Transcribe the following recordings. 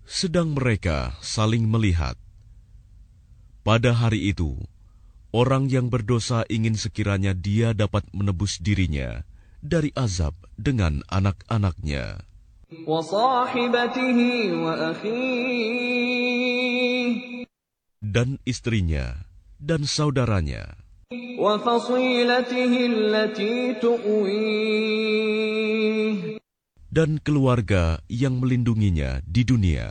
Sedang mereka saling melihat. Pada hari itu, orang yang berdosa ingin sekiranya dia dapat menebus dirinya dari azab dengan anak-anaknya, dan istrinya, dan saudaranya, dan keluarga yang melindunginya di dunia,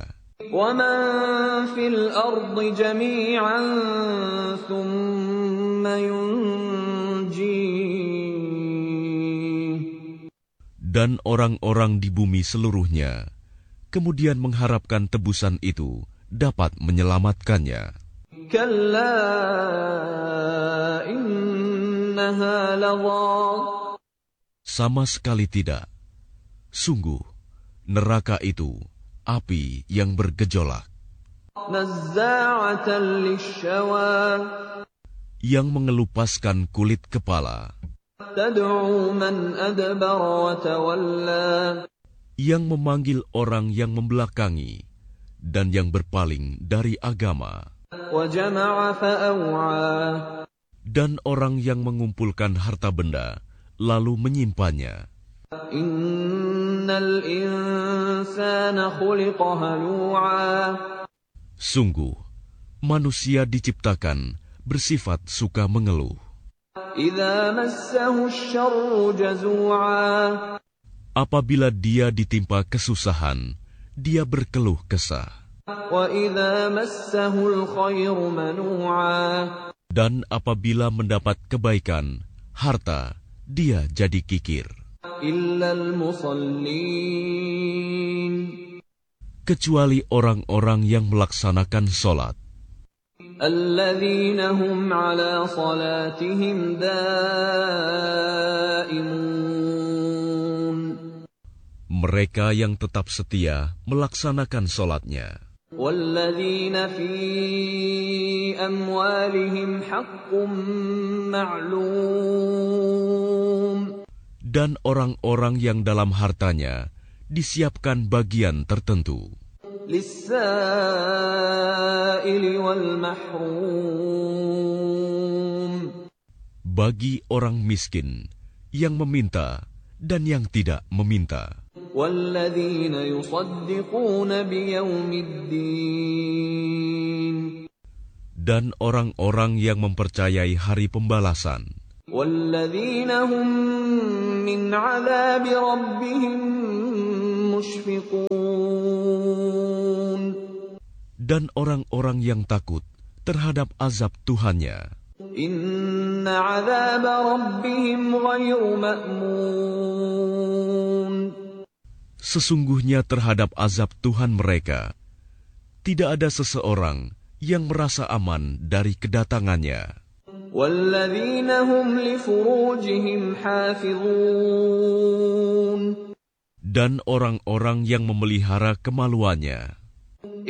dan orang-orang di bumi seluruhnya, kemudian mengharapkan tebusan itu dapat menyelamatkannya. Sama sekali tidak. Sungguh, neraka itu api yang bergejolak, yang mengelupaskan kulit kepala, yang memanggil orang yang membelakangi dan yang berpaling dari agama, dan orang yang mengumpulkan harta benda lalu menyimpannya. Sungguh, manusia diciptakan bersifat suka mengeluh. Apabila dia ditimpa kesusahan, dia berkeluh kesah. Dan apabila mendapat kebaikan, harta, dia jadi kikir. Kecuali orang-orang yang melaksanakan sholat, mereka yang tetap setia melaksanakan sholatnya, dan orang-orang yang dalam hartanya disiapkan bagian tertentu. Bagi orang miskin yang meminta dan yang tidak meminta, dan orang-orang yang mempercayai hari pembalasan, dan orang-orang yang takut terhadap azab Tuhannya. Sesungguhnya terhadap azab Tuhan mereka, tidak ada seseorang yang merasa aman dari kedatangannya. Dan orang-orang yang memelihara kemaluannya,